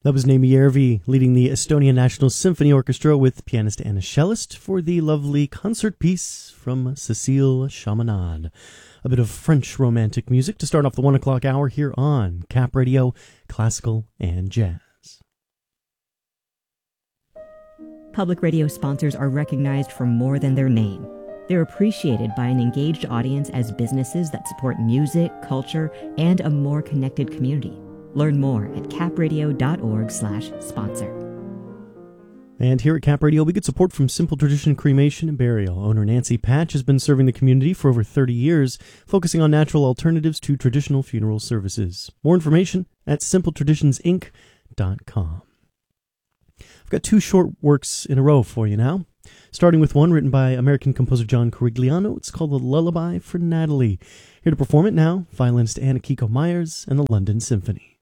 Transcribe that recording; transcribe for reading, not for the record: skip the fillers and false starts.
That was Naimi Järvi leading the Estonian National Symphony Orchestra with pianist Anna Schellist for the lovely concert piece from Cécile Chaminade. A bit of French romantic music to start off the 1 o'clock hour here on Cap Radio, Classical and Jazz. Public radio sponsors are recognized for more than their name. They're appreciated by an engaged audience as businesses that support music, culture, and a more connected community. Learn more at capradio.org/sponsor. And here at Cap Radio, we get support from Simple Tradition Cremation and Burial. Owner Nancy Patch has been serving the community for over 30 years, focusing on natural alternatives to traditional funeral services. More information at simpletraditionsinc.com. I've got two short works in a row for you now. Starting with one written by American composer John Corigliano. It's called The Lullaby for Natalie. Here to perform it now, violinist Anna Kiko Myers and the London Symphony.